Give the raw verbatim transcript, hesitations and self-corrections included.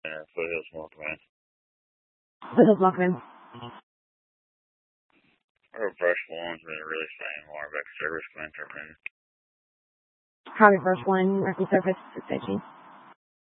Center, Foothills Small Command. Foothills Small Command. Our first one's been really saying more about service, Command thirteen. Harvey First One, Mercy Surface, six eighteen.